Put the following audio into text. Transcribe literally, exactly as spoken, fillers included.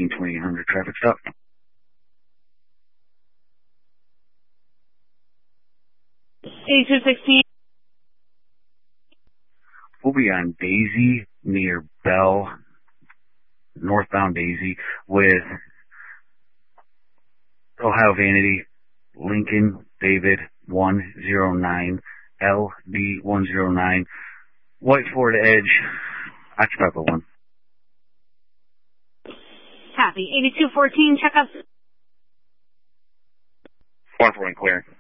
fourteen, twenty-eight hundred traffic stop. eighty-two sixteen. We'll be on Daisy near Bell, northbound Daisy, with Ohio Vanity, Lincoln, David, one zero nine, L D one zero nine, White Ford Edge, occupied by one. Copy. eighty-two fourteen, check up. one for one, clear.